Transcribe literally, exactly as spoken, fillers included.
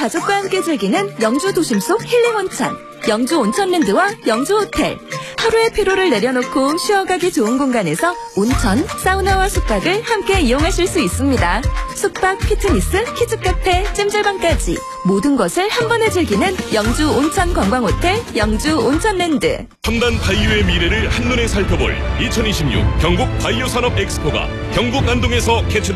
가족과 함께 즐기는 영주 도심 속 힐링 온천, 영주 온천랜드와 영주 호텔. 하루의 피로를 내려놓고 쉬어가기 좋은 공간에서 온천, 사우나와 숙박을 함께 이용하실 수 있습니다. 숙박, 피트니스, 키즈카페, 찜질방까지 모든 것을 한 번에 즐기는 영주 온천 관광호텔, 영주 온천랜드. 첨단 바이오의 미래를 한눈에 살펴볼 이천이십육 경북 바이오 산업 엑스포가 경북 안동에서 개최됩니다.